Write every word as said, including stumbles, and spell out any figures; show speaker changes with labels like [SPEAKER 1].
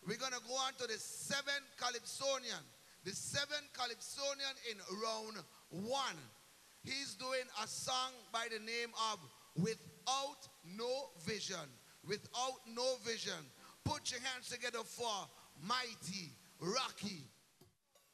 [SPEAKER 1] We're going to go on to the seventh Calypsonian. The seventh Calypsonian in round one. He's doing a song by the name of Without No Vision. Without No Vision. Put your hands together for Mighty Rocky.